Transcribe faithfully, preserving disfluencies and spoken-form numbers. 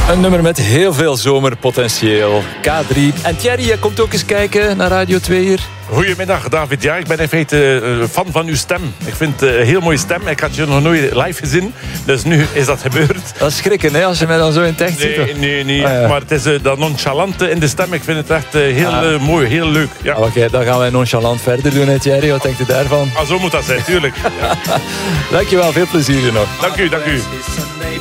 Een nummer met heel veel zomerpotentieel. K drie. En Thierry, jij komt ook eens kijken naar Radio twee hier. Goedemiddag, David. Ja, ik ben in feite uh, fan van uw stem. Ik vind het uh, een heel mooie stem. Ik had je nog nooit live gezien. Dus nu is dat gebeurd. Dat is schrikken, hè, als je mij dan zo in het echt ziet. Nee, nee, nee. Ah, ja. Maar het is uh, dat nonchalante in de stem. Ik vind het echt uh, heel ah. uh, mooi, heel leuk. Ja. Oké, okay, dan gaan wij nonchalant verder doen, hè, Thierry. Wat denkt u daarvan? Ah, zo moet dat zijn, tuurlijk. Ja. Dankjewel, veel plezier nog. Dank u, dank u.